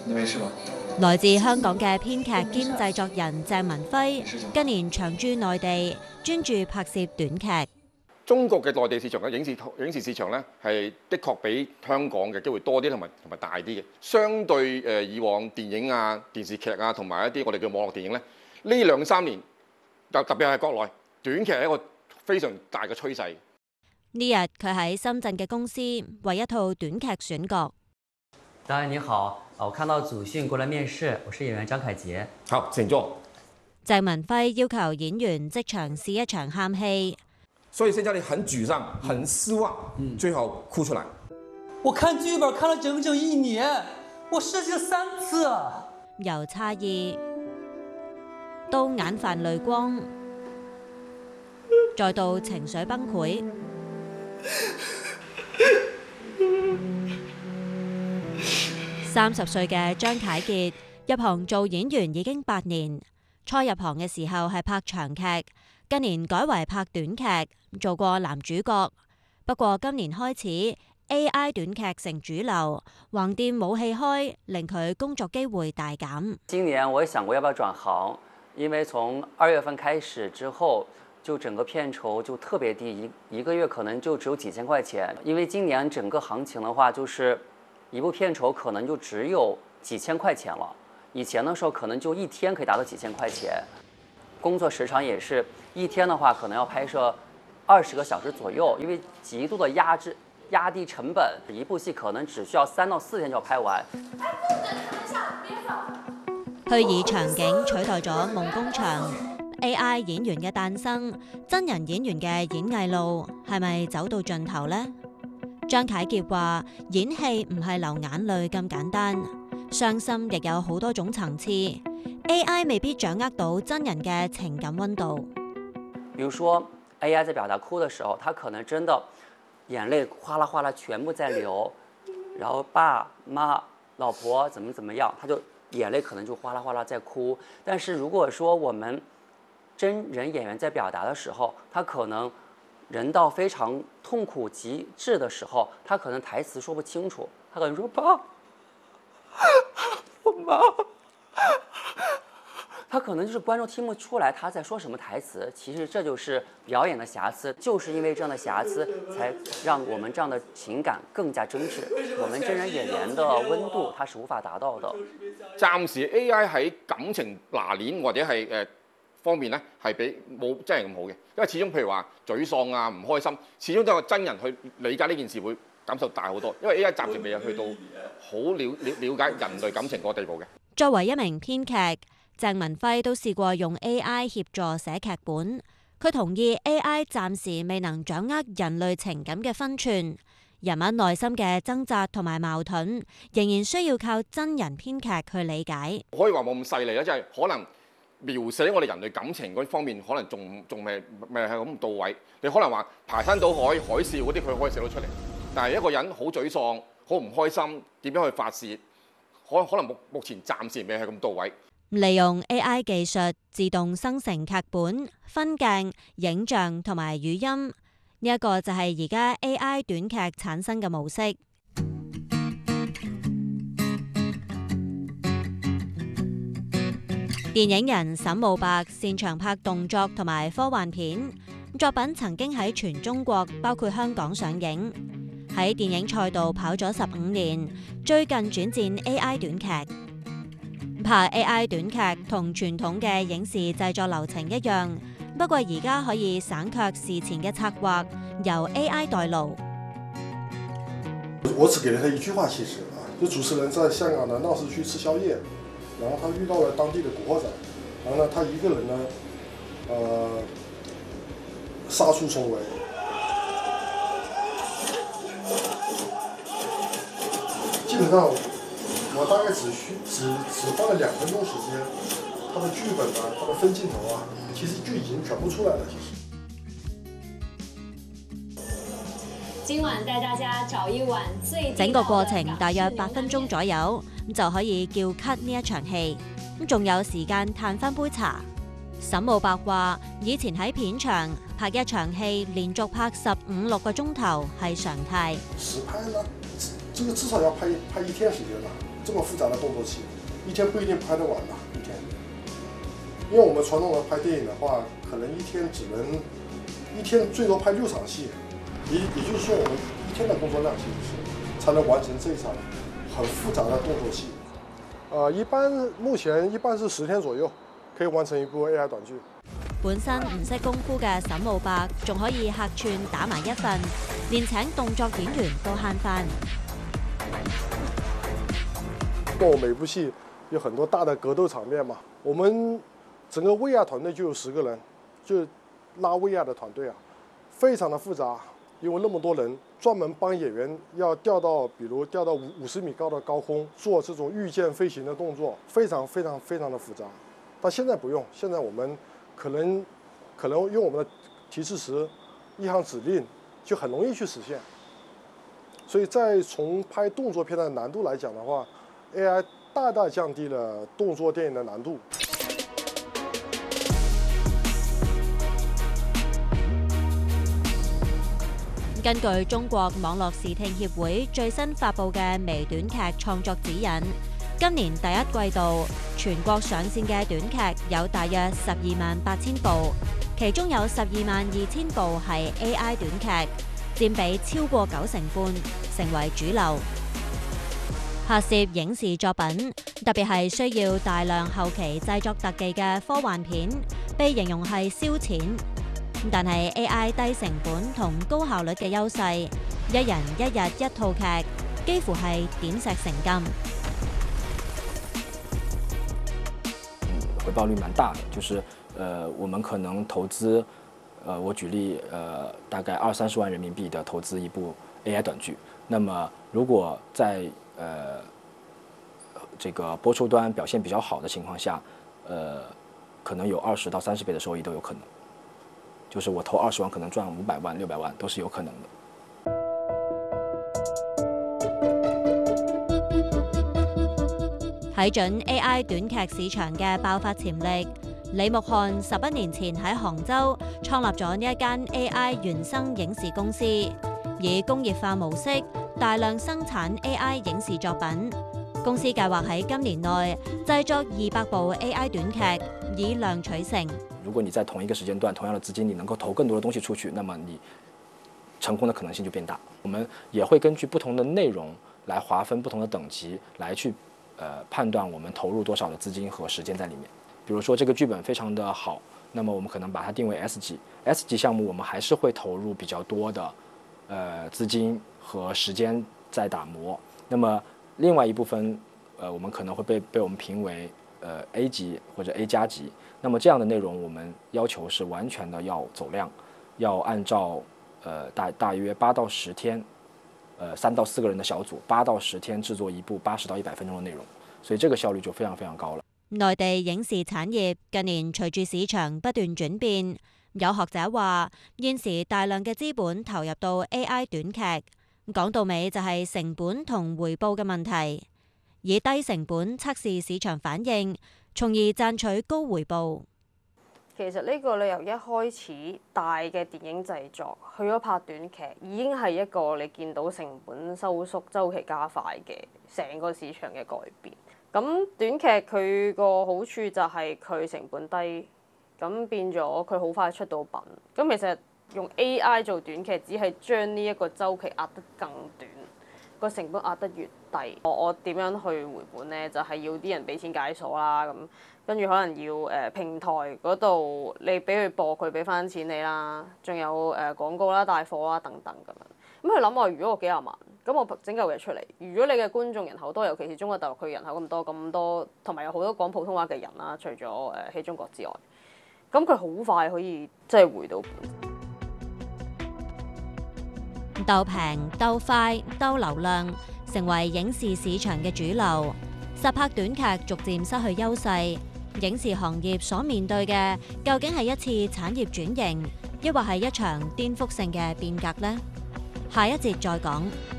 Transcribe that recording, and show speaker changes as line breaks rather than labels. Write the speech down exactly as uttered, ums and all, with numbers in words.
你沒事嗎？
來自香港嘅編劇兼製作人鄭文輝，近年長駐內地，專注拍攝短劇。
中國嘅內地市場嘅影視影視市場咧，係的確比香港嘅機會多啲，同埋同埋大啲嘅。相對誒以往電影啊、電視劇啊，同埋一啲我哋嘅網絡電影咧，呢兩三年就特別係國內短劇係一個非常大嘅趨勢。
呢日佢喺深圳嘅公司為一套短劇選角。
導演你好，我看到祖訓過來面試，我是演員張凱傑。
好，請坐。
鄭文輝要求演員即場試一場喊戲。
所以現在你很沮喪、很失望，嗯，最好哭出來。
我看劇本看了整整一年，我試咗三次。
由詫異到眼泛淚光，再到情緒崩潰。三十歲嘅張凱傑入行做演員已經八年，初入行嘅時候係拍長劇，近年改為拍短劇，做過男主角。不過今年開始 A I 短劇成主流，橫掂冇戲開，令佢工作機會大減。
今年我也想過要不要轉行，因為從二月份開始之後，就整個片酬就特別低，一一個月可能就只有幾千塊錢。因為今年整個行情的話，就是一部片酬可能就只有幾千塊錢了。以前的時候可能就一天可以達到幾千塊錢，工作時長也是一天的話可能要拍攝二十個小時左右，因為極度的壓制壓低成本，一部戲可能只需要三到四天就要拍完。
虛擬場景取代咗夢工場 ，A I 演員嘅誕生，真人演員嘅演藝路係咪走到盡頭呢？張凱傑話：演戲唔係流眼淚咁簡單，傷心亦有好多種層次。A I 未必掌握到真人嘅情感溫度。
比如說 A I 在表達哭的時候，他可能真的眼淚嘩啦嘩啦全部在流，然後爸媽、老婆怎麼怎麼樣，他就眼淚可能就嘩啦嘩啦在哭。但是如果說我們真人演員在表達的時候，他可能人到非常痛苦極致的時候，他可能台詞說不清楚，他可能說爸，我媽，他可能就是觀眾聽不出來他在說什麼台詞。其實這就是表演的瑕疵，就是因為這樣的瑕疵，才讓我們這樣的情感更加真摯。我們真人演員的溫度，它是無法達到的。
暫時 A I 喺感情拿捏或者係誒方面咧，係比冇真係咁好嘅，因為始終譬如話沮喪啊、唔開心，始終都有真人去理解呢件事會感受大好多。因為 A I 暫時未有去到好了了了解人類感情嗰個地步嘅。
作為一名編劇，鄭文輝都試過用 A I 協助寫劇本。佢同意 A I 暫時未能掌握人類情感嘅分寸，人物內心嘅掙扎同埋矛盾，仍然需要靠真人編劇去理解。
可以話冇咁細膩啦，即係可能描寫我哋人類感情嗰方面，可能仲仲未未係咁到位。你可能話排山倒海、海嘯嗰啲，佢可以寫到出嚟。但係一個人好沮喪、好唔開心，點樣去發泄？可可能目目前暫時未係咁到位。
利用 A I 技術自動生成劇本、分鏡、影像同埋語音，呢一個就係而家 A I 短劇產生嘅模式。電影人沈慕白擅長拍動作同埋科幻片，作品曾經喺全中國包括香港上映，喺電影賽道跑咗十五年，最近轉戰 A I 短劇。拍 A I 短劇同傳統嘅影視製作流程一樣，不過而家可以省卻事前嘅策劃，由 A I 代勞。
我只給了他一句話，其實啊，就主持人在香港的鬧市區吃宵夜，然後他遇到了當地的古惑仔，然後呢，他一個人呢，呃，殺出重圍。基本上。我大概只需只只花了兩分鐘時間，他的劇本啊，他的分鏡頭啊，其實就已經全部出來了。其實，
今晚帶大家找一碗最
整個過程大約八分鐘左右，咁就可以叫 cut 呢一場戲，咁仲有時間嘆翻杯茶。沈慕白話：以前喺片場拍一場戲，連續拍十五六個鐘頭係常態。
實拍呢？ 这个至少要拍拍一天时间的，这么复杂的动作戏，一天不一定拍得完的，一天。因为我们传统的拍电影的话，可能一天只能一天最多拍六场戏，也也就是说我们一天的工作量其实是才能完成这一场很复杂的动作戏。呃，一般目前一般是十天左右可以完成一部 A I 短劇。
本身唔識功夫嘅沈慕白，仲可以客串打埋一份，連請動作演員都慳翻。
我每部戲有很多大的格鬥場面嘛，我們整個 V R 團隊就有十個人，就拉 V R 的團隊啊，非常的複雜，因為那麼多人專門幫演員要掉到，比如掉到五五十米高的高空做這種御劍飛行的動作，非常非常非常的複雜。但現在不用，現在我們可能可能用我們的提示詞、一行指令就很容易去實現。所以在從拍動作片的難度來講的話，A I 大大降低了動作電影的難度。
根據中國網絡視聽協會最新發布嘅微短劇創作指引，今年第一季度全國上線嘅短劇有大約十二萬八千部，其中有十二萬二千部係 A I 短劇，佔比超過九成半，成為主流。拍攝影視作品，特別係需要大量後期製作特技嘅科幻片，被形容係燒錢。但係 A I 低成本同高效率嘅優勢，一人一日一套劇，幾乎係點石成金。
回報率蠻大的，就是呃，我們可能投資，呃，我舉例，呃，大概二三十萬人民幣的投資一部 A I 短劇，那麼如果在呃這個播出端表現比較好的情況下，呃，可能有二十到三十倍的收益都有可能。就是我投二十萬，可能賺五百萬、六百萬都是有可能的。
睇準 A I 短劇市場嘅爆發潛力，李木漢十一年前喺杭州創立咗呢一間 A I 原生影視公司，以工業化模式大量生產 A I 影視作品。公司計劃喺今年內製作二百部 A I 短劇，以量取勝。
如果你在同一個時間段、同樣的資金，你能夠投更多的東西出去，那麼你成功的可能性就變大。我們也會根據不同的內容來劃分不同的等級，來去呃判斷我們投入多少的資金和時間在裡面。比如說這個劇本非常的好，那麼我們可能把它定為 S 級。S 級項目我們還是會投入比較多的呃資金和時間在打磨。那麼另外一部分呃我們可能會被被我們評為呃 A 級或者 A 加級。那麼這樣的內容，我們要求是完全的要走量，要按照呃大大約八到十天，呃三到四個人的小組，八到十天製作一部八十到一百分鐘的內容，所以這個效率就非常非常高了。
內地影視產業近年隨住市場不斷轉變，有學者話現時大量嘅資本投入到 A I 短劇，講到尾就係成本同回報嘅問題，以低成本測試市場反應，從而賺取高回報。
其實呢個你由一開始大嘅電影製作去咗拍短劇，已經係一個你見到成本收縮、週期加快嘅成個市場嘅改變。咁短劇佢個好處就係佢成本低，咁變咗佢好快出到品。咁其實用 A I 做短劇，只係將呢一個週期壓得更短。個成本壓得越低，我我點樣去回本呢？就係、是、要啲人俾錢解鎖啦，咁跟住可能要誒、呃、平台嗰度你俾佢播，佢俾翻錢你啦，仲有誒、呃、廣告啦、帶貨啦等等咁樣。咁佢諗話，如果我幾廿萬，咁我整嚿嘢出嚟，如果你嘅觀眾人口多，尤其是中國大陸佢人口咁多咁多，同埋有好多講普通話嘅人啦，除咗誒喺中國之外，咁佢好快可以即係回到本。
鬥平、鬥快、鬥流量，成為影視市場嘅主流。實拍短劇逐漸失去優勢，影視行業所面對嘅究竟係一次產業轉型，抑或係一場顛覆性嘅變革呢？下一節再講。